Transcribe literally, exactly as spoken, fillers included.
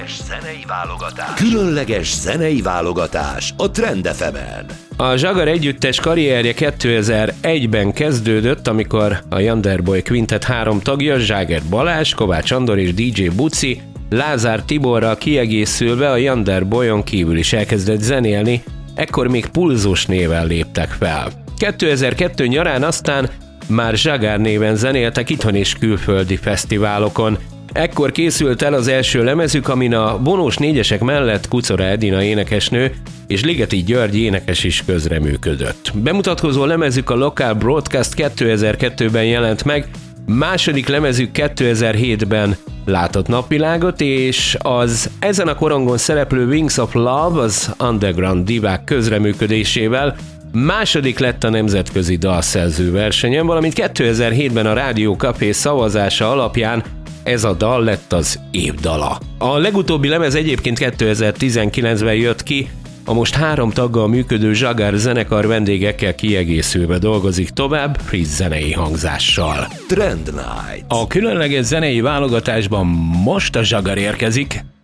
Különleges zenei válogatás. Különleges zenei válogatás a Trend ef emen. A Zsagar együttes karrierje kétezer-egyben kezdődött, amikor a Yonderboy Quintet három tagja, Zságer Balázs, Kovács Andor és dé dzsé Buci, Lázár Tiborral kiegészülve a Yonderboyon kívül is elkezdett zenélni, ekkor még Pulzus néven léptek fel. kétezer-kettő nyarán aztán már Zsagár néven zenéltek itthon és külföldi fesztiválokon. Ekkor készült el az első lemezük, amin a Bonós négyesek mellett Kuczora Edina énekesnő és Ligeti György énekes is közreműködött. Bemutatkozó lemezük a Local Broadcast kétezer-kettőben jelent meg, második lemezük kétezer-hétben látott napvilágot, és az ezen a korongon szereplő Wings of Love az underground divák közreműködésével második lett a nemzetközi dalszerző versenyen, valamint kétezer-hétben a Rádió Café szavazása alapján ez a dal lett az év dala. A legutóbbi lemez egyébként kétezer-tizenkilencben jött ki, a most három taggal működő Zsagár zenekar vendégekkel kiegészülve dolgozik tovább, friss zenei hangzással. Trend Night. A különleges zenei válogatásban most a Zsagar érkezik.